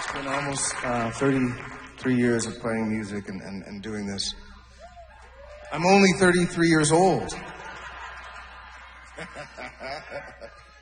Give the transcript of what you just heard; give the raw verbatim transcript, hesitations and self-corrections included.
It's been almost uh, thirty-three years of playing music and, and, and doing this. I'm only thirty-three years old.